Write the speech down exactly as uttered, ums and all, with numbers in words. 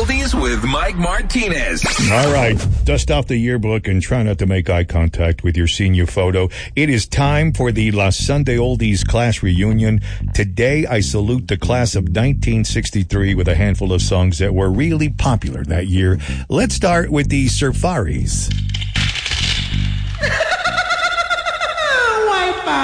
Oldies with Mike Martinez. All right, dust off the yearbook and try not to make eye contact with your senior photo. It is time for the La Sunday Oldies class reunion. Today, I salute the class of nineteen sixty-three with a handful of songs that were really popular that year. Let's start with the Surfaris.